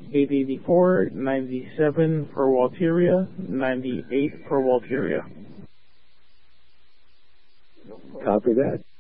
884, 97 for Walteria, 98 for Walteria. Copy that.